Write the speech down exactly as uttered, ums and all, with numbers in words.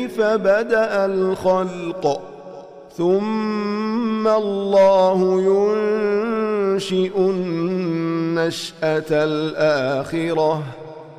كيف بدأ الخلق ثم الله ينشئ النشأة الآخرة